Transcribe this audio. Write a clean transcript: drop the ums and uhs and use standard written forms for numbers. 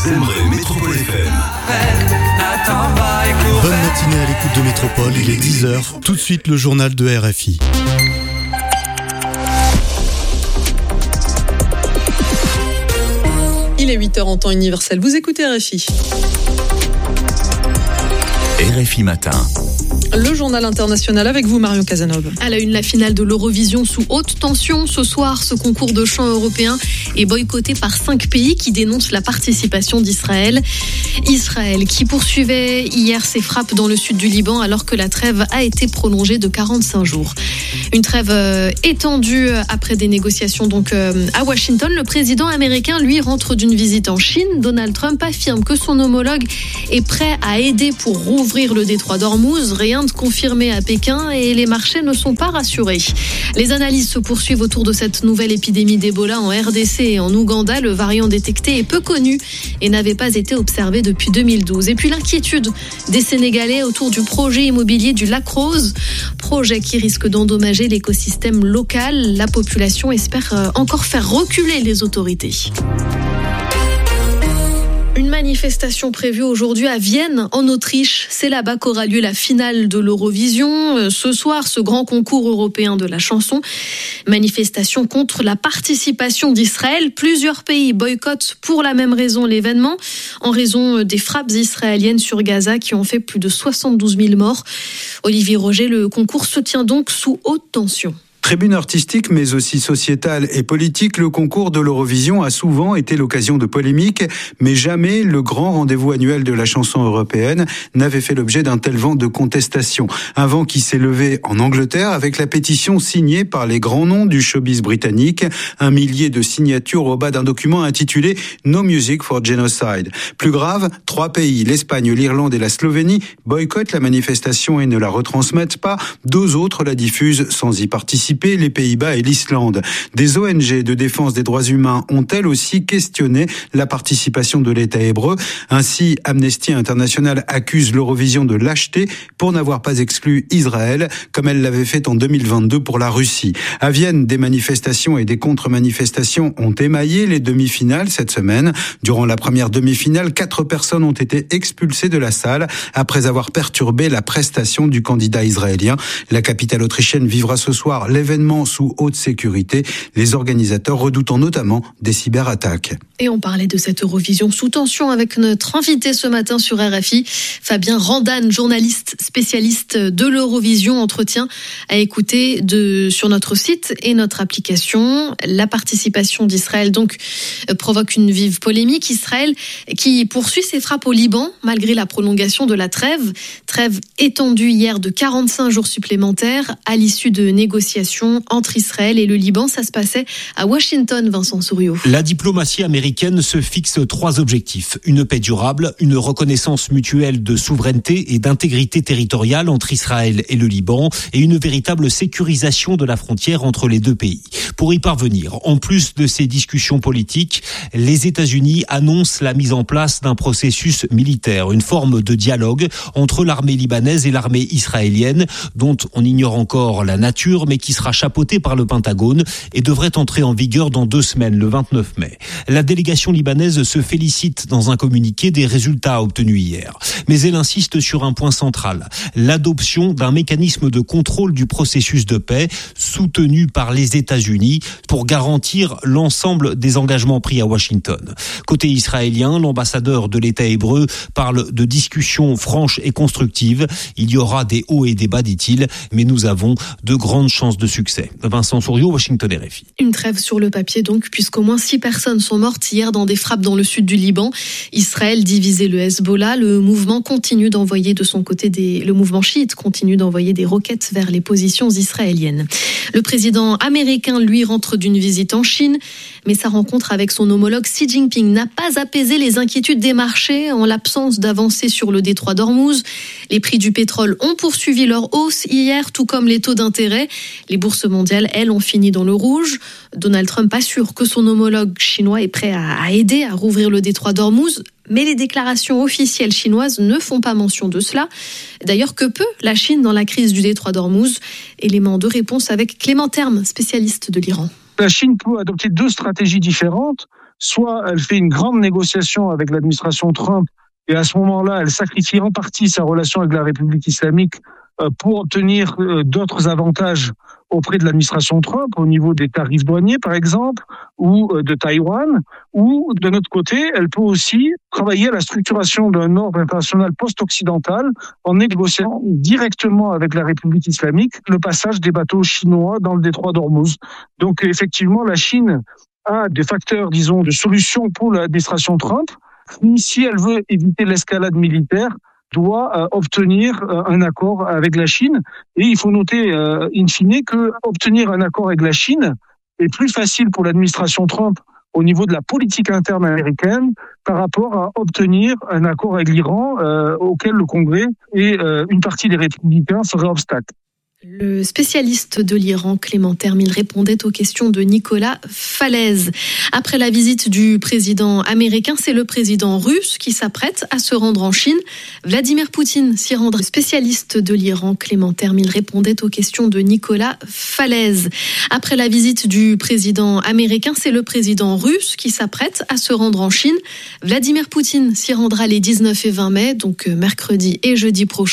Vous aimerez Métropole FM. Bonne matinée à l'écoute de Métropole, il est 10h. Tout de suite le journal de RFI. Il est 8h en temps universel. Vous écoutez RFI. RFI Matin. Le journal international avec vous, Marion Cazenove. À la une, la finale de l'Eurovision sous haute tension. Ce soir, ce concours de chant européen est boycotté par 5 pays qui dénoncent la participation d'Israël. Israël qui poursuivait hier ses frappes dans le sud du Liban alors que la trêve a été prolongée de 45 jours. Une trêve étendue après des négociations donc à Washington. Le président américain, lui, rentre d'une visite en Chine. Donald Trump affirme que son homologue est prêt à aider pour rouvrir le détroit d'Ormuz. Rien de confirmé à Pékin et les marchés ne sont pas rassurés. Les analyses se poursuivent autour de cette nouvelle épidémie d'Ebola en RDC et en Ouganda. Le variant détecté est peu connu et n'avait pas été observé depuis 2012. Et puis l'inquiétude des Sénégalais autour du projet immobilier du Lac Rose, projet qui risque d'endommager l'écosystème local. La population espère encore faire reculer les autorités. Une manifestation prévue aujourd'hui à Vienne, en Autriche. C'est là-bas qu'aura lieu la finale de l'Eurovision. Ce soir, ce grand concours européen de la chanson. Manifestation contre la participation d'Israël. Plusieurs pays boycottent pour la même raison l'événement, en raison des frappes israéliennes sur Gaza qui ont fait plus de 72 000 morts. Olivier Roger, le concours se tient donc sous haute tension. Tribune artistique, mais aussi sociétale et politique, le concours de l'Eurovision a souvent été l'occasion de polémiques, mais jamais le grand rendez-vous annuel de la chanson européenne n'avait fait l'objet d'un tel vent de contestation. Un vent qui s'est levé en Angleterre avec la pétition signée par les grands noms du showbiz britannique, 1 millier de signatures au bas d'un document intitulé No Music for Genocide. Plus grave, 3 pays, l'Espagne, l'Irlande et la Slovénie, boycottent la manifestation et ne la retransmettent pas. 2 autres la diffusent sans y participer, les Pays-Bas et l'Islande. Des ONG de défense des droits humains ont elles aussi questionné la participation de l'État hébreu. Ainsi, Amnesty International accuse l'Eurovision de lâcheté pour n'avoir pas exclu Israël, comme elle l'avait fait en 2022 pour la Russie. À Vienne, des manifestations et des contre-manifestations ont émaillé les demi-finales cette semaine. Durant la première demi-finale, 4 personnes ont été expulsées de la salle après avoir perturbé la prestation du candidat israélien. La capitale autrichienne vivra ce soir l'événement sous haute sécurité, les organisateurs redoutant notamment des cyberattaques. Et on parlait de cette Eurovision sous tension avec notre invité ce matin sur RFI, Fabien Randan, journaliste spécialiste de l'Eurovision. Entretien à écouter sur notre site et notre application. La participation d'Israël donc provoque une vive polémique. Israël qui poursuit ses frappes au Liban malgré la prolongation de la trêve. Trêve étendue hier de 45 jours supplémentaires à l'issue de négociations entre Israël et le Liban. Ça se passait à Washington, Vincent Souriau. La diplomatie américaine se fixe 3 objectifs. Une paix durable, une reconnaissance mutuelle de souveraineté et d'intégrité territoriale entre Israël et le Liban et une véritable sécurisation de la frontière entre les 2 pays. Pour y parvenir, en plus de ces discussions politiques, les États-Unis annoncent la mise en place d'un processus militaire, une forme de dialogue entre l'armée libanaise et l'armée israélienne, dont on ignore encore la nature, mais qui sera chapeauté par le Pentagone et devrait entrer en vigueur dans 2 semaines, le 29 mai. La délégation libanaise se félicite dans un communiqué des résultats obtenus hier. Mais elle insiste sur un point central, l'adoption d'un mécanisme de contrôle du processus de paix soutenu par les États-Unis pour garantir l'ensemble des engagements pris à Washington. Côté israélien, l'ambassadeur de l'État hébreu parle de discussions franches et constructives. Il y aura des hauts et des bas, dit-il, mais nous avons de grandes chances de succès. Vincent Souriau, Washington, RFI. Une trêve sur le papier donc, puisqu'au moins 6 personnes sont mortes hier dans des frappes dans le sud du Liban. Israël divisait le Hezbollah. Le mouvement continue d'envoyer de son côté le mouvement chiite continue d'envoyer des roquettes vers les positions israéliennes. Le président américain, lui, rentre d'une visite en Chine, mais sa rencontre avec son homologue Xi Jinping n'a pas apaisé les inquiétudes des marchés en l'absence d'avancées sur le détroit d'Ormuz. Les prix du pétrole ont poursuivi leur hausse hier, tout comme les taux d'intérêt. Les bourses mondiales, elles, ont fini dans le rouge. Donald Trump assure que son homologue chinois est prêt à aider à rouvrir le détroit d'Ormuz. Mais les déclarations officielles chinoises ne font pas mention de cela. D'ailleurs, que peut la Chine dans la crise du détroit d'Ormuz ? Élément de réponse avec Clément Terme, spécialiste de l'Iran. La Chine peut adopter 2 stratégies différentes. soit elle fait une grande négociation avec l'administration Trump, et à ce moment-là, elle sacrifie en partie sa relation avec la République islamique pour obtenir d'autres avantages auprès de l'administration Trump, au niveau des tarifs douaniers, par exemple, ou de Taïwan, ou de notre côté, elle peut aussi travailler à la structuration d'un ordre international post-occidental en négociant directement avec la République islamique le passage des bateaux chinois dans le détroit d'Ormuz. Donc, effectivement, la Chine a des facteurs, disons, de solution pour l'administration Trump. Si elle veut éviter l'escalade militaire, doit obtenir un accord avec la Chine. Et il faut noter, in fine, que obtenir un accord avec la Chine est plus facile pour l'administration Trump au niveau de la politique interne américaine par rapport à obtenir un accord avec l'Iran auquel le Congrès et une partie des républicains feraient obstacle. Le spécialiste de l'Iran, Clément Termil, répondait aux questions de Nicolas Falaise. Après la visite du président américain, c'est le président russe qui s'apprête à se rendre en Chine. Vladimir Poutine s'y rendra. Le spécialiste de l'Iran, Clément Termil, répondait aux questions de Nicolas Falaise. Après la visite du président américain, c'est le président russe qui s'apprête à se rendre en Chine. Vladimir Poutine s'y rendra les 19 et 20 mai, donc mercredi et jeudi prochain.